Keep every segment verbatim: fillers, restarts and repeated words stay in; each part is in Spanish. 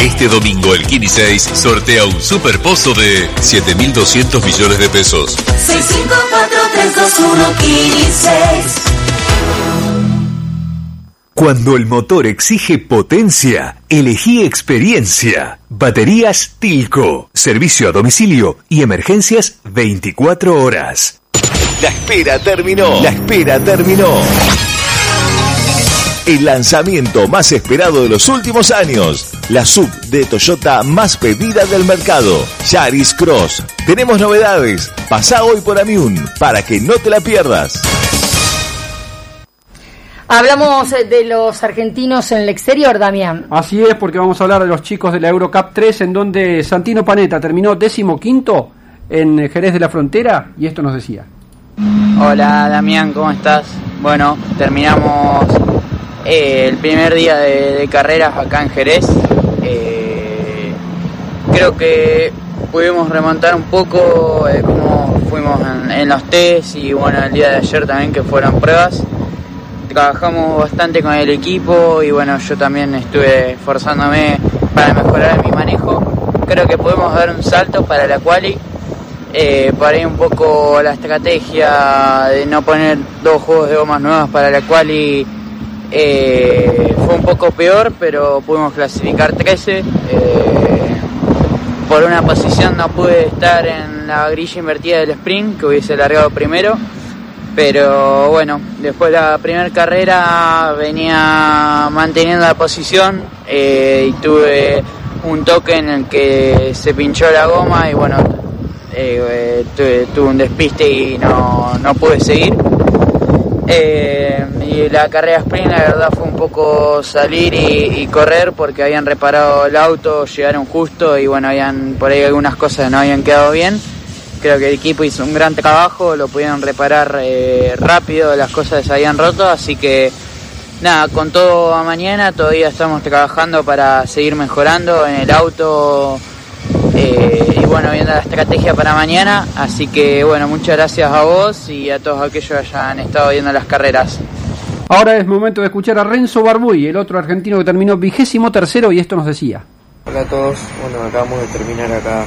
Este domingo el Kini seis sortea un superpozo de siete mil doscientos millones de pesos. seis cinco cuatro tres dos uno Kini seis. Cuando el motor exige potencia, elegí experiencia. Baterías Tilco. Servicio a domicilio y emergencias veinticuatro horas. La espera terminó. La espera terminó. El lanzamiento más esperado de los últimos años. La S U V de Toyota más pedida del mercado. Yaris Cross. Tenemos novedades. Pasá hoy por Amiun para que no te la pierdas. Hablamos de los argentinos en el exterior, Damián. Así es, porque vamos a hablar de los chicos de la Eurocup tres, en donde Santino Panetta terminó décimo quinto en Jerez de la Frontera, y esto nos decía. Hola Damián, ¿cómo estás? Bueno, terminamos eh, el primer día de, de carreras acá en Jerez. Eh, creo que pudimos remontar un poco eh, cómo fuimos en, en los test y bueno, el día de ayer también que fueron pruebas. Trabajamos bastante con el equipo y bueno, yo también estuve esforzándome para mejorar mi manejo. Creo que podemos dar un salto para la quali. Eh, para ir un poco la estrategia de no poner dos juegos de gomas nuevas para la quali eh, fue un poco peor, pero pudimos clasificar trece. Eh, por una posición no pude estar en la grilla invertida del sprint, que hubiese largado primero. Pero bueno, después de la primera carrera venía manteniendo la posición eh, y tuve un toque en el que se pinchó la goma y bueno, eh, tuve, tuve un despiste y no, no pude seguir. Eh, y la carrera sprint la verdad fue un poco salir y, y correr porque habían reparado el auto, llegaron justo y bueno, habían por ahí algunas cosas que no habían quedado bien. Creo que el equipo hizo un gran trabajo, lo pudieron reparar eh, rápido, las cosas se habían roto, así que nada, con todo a mañana todavía estamos trabajando para seguir mejorando en el auto eh, y bueno, viendo la estrategia para mañana, así que bueno, muchas gracias a vos y a todos aquellos que hayan estado viendo las carreras. Ahora es momento de escuchar a Renzo Barbuy, el otro argentino que terminó vigésimo tercero, y esto nos decía. Hola a todos, bueno, acabamos de terminar acá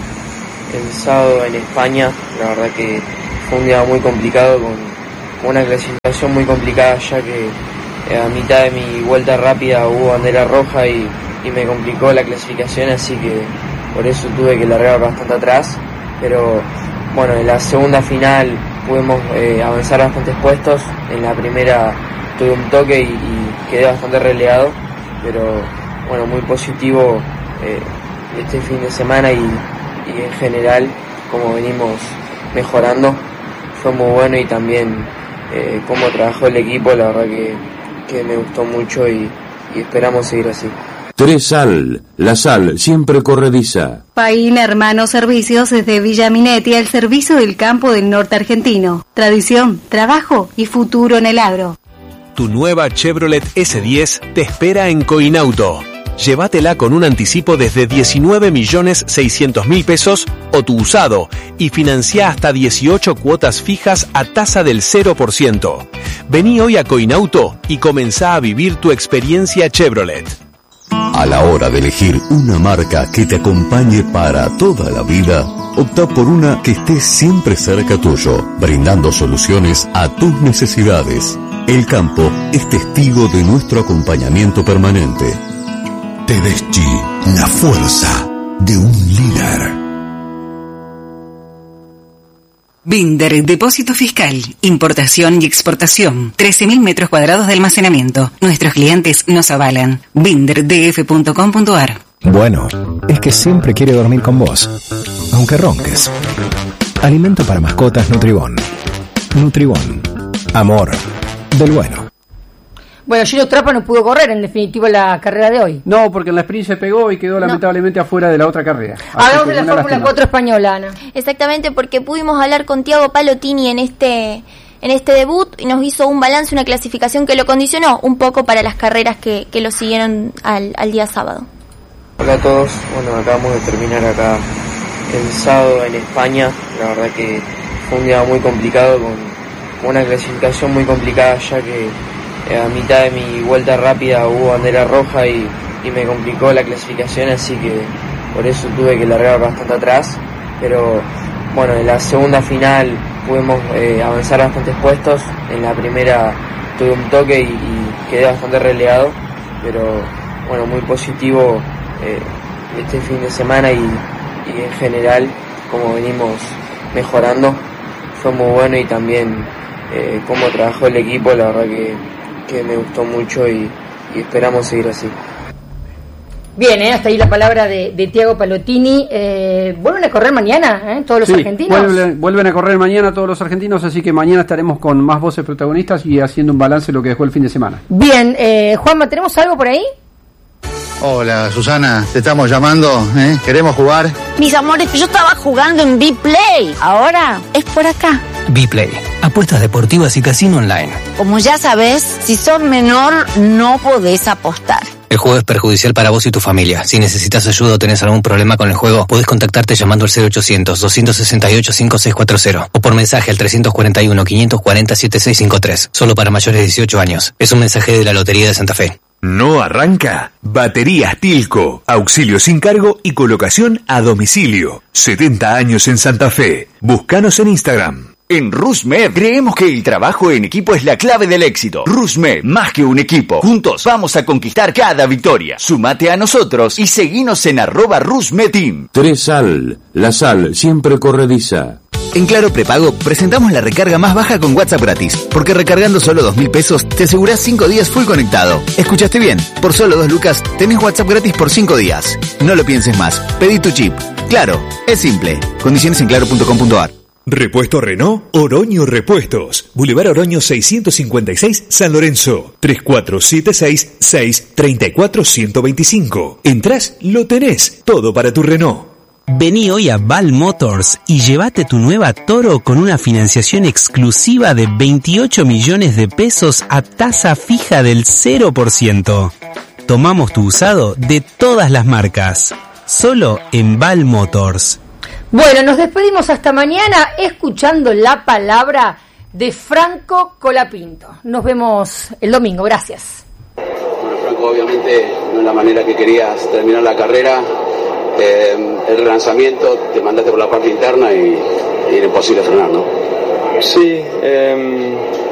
el sábado en España. La verdad que fue un día muy complicado, con una clasificación muy complicada, ya que a mitad de mi vuelta rápida hubo bandera roja y, y me complicó la clasificación, así que por eso tuve que largar bastante atrás. Pero bueno, en la segunda final pudimos eh, avanzar bastantes puestos. En la primera tuve un toque y, y quedé bastante relegado, pero bueno, muy positivo eh, este fin de semana y y en general como venimos mejorando fue muy bueno, y también eh, cómo trabajó el equipo, la verdad que, que me gustó mucho y, y esperamos seguir así. Tres Sal, la sal siempre corrediza. Paín Hermanos Servicios desde Villa Minetti al servicio del campo del norte argentino. Tradición, trabajo y futuro en el agro. Tu nueva Chevrolet ese diez te espera en Coinauto. Llévatela con un anticipo desde diecinueve millones seiscientos mil pesos o tu usado y financia hasta dieciocho cuotas fijas a tasa del cero por ciento. Vení hoy a Coinauto y comenzá a vivir tu experiencia Chevrolet. A la hora de elegir una marca que te acompañe para toda la vida, opta por una que esté siempre cerca tuyo, brindando soluciones a tus necesidades. El campo es testigo de nuestro acompañamiento permanente. Tedeschi, la fuerza de un líder. Binder, depósito fiscal, importación y exportación, trece mil metros cuadrados de almacenamiento. Nuestros clientes nos avalan. binder d f punto com punto a r. Bueno, es que siempre quiere dormir con vos, aunque ronques. Alimento para mascotas Nutribón. Nutribón. Amor del bueno. Bueno, Giro Trapa no pudo correr en definitiva la carrera de hoy. No, porque en la sprint se pegó y quedó no. lamentablemente afuera de la otra carrera. Hablamos de la Fórmula cuatro española, Ana. Exactamente, porque pudimos hablar con Thiago Palotini en este en este debut y nos hizo un balance, una clasificación que lo condicionó un poco para las carreras que, que lo siguieron al, al día sábado. Hola a todos, bueno, acabamos de terminar acá el sábado en España. La verdad que fue un día muy complicado, con una clasificación muy complicada, ya que a mitad de mi vuelta rápida hubo bandera roja y, y y me complicó la clasificación, así que por eso tuve que largar bastante atrás, pero bueno, en la segunda final pudimos eh, avanzar bastantes puestos. En la primera tuve un toque y, y quedé bastante relegado, pero bueno, muy positivo eh, este fin de semana y, y en general como venimos mejorando fue muy bueno, y también eh, cómo trabajó el equipo, la verdad que, que me gustó mucho y, y esperamos seguir así. Bien, ¿eh? Hasta ahí la palabra de, de Thiago Pallottini. Eh, ¿Vuelven a correr mañana eh? todos los sí, argentinos? Vuelven, vuelven a correr mañana todos los argentinos, así que mañana estaremos con más voces protagonistas y haciendo un balance de lo que dejó el fin de semana. Bien, eh, Juanma, ¿tenemos algo por ahí? Hola, Susana, te estamos llamando, ¿eh? ¿Queremos jugar? Mis amores, yo estaba jugando en B-Play. Ahora es por acá. B-Play, apuestas deportivas y casino online. Como ya sabes, si sos menor, no podés apostar. El juego es perjudicial para vos y tu familia. Si necesitas ayuda o tenés algún problema con el juego, podés contactarte llamando al cero ochocientos, doscientos sesenta y ocho, cincuenta y seis cuarenta o por mensaje al trescientos cuarenta y uno, quinientos cuarenta, setenta y seis cincuenta y tres. Solo para mayores de dieciocho años. Es un mensaje de la Lotería de Santa Fe. ¿No arranca? Baterías Tilco. Auxilio sin cargo y colocación a domicilio. setenta años en Santa Fe. Búscanos en Instagram. En RusMed creemos que el trabajo en equipo es la clave del éxito. RusMed, más que un equipo. Juntos vamos a conquistar cada victoria. Sumate a nosotros y seguinos en arroba RusMedTeam. tres Sal, la sal siempre corrediza. En Claro Prepago presentamos la recarga más baja con WhatsApp gratis, porque recargando solo dos mil pesos te asegurás cinco días full conectado. ¿Escuchaste bien? Por solo dos lucas tenés WhatsApp gratis por cinco días. No lo pienses más, pedí tu chip. Claro, es simple. Condiciones en claro punto com punto a r. Repuesto Renault, Oroño Repuestos. Boulevard Oroño seiscientos cincuenta y seis, San Lorenzo. tres cuatro siete seis, seis tres cuatro, uno dos cinco. Entrás, lo tenés. Todo para tu Renault. Vení hoy a Val Motors y llévate tu nueva Toro con una financiación exclusiva de veintiocho millones de pesos a tasa fija del cero por ciento. Tomamos tu usado de todas las marcas. Solo en Val Motors. Bueno, nos despedimos hasta mañana escuchando la palabra de Franco Colapinto. Nos vemos el domingo. Gracias. Bueno, Franco, obviamente no es la manera que querías terminar la carrera. Eh, el relanzamiento, te mandaste por la parte interna y, y era imposible frenar, ¿no? Sí, eh,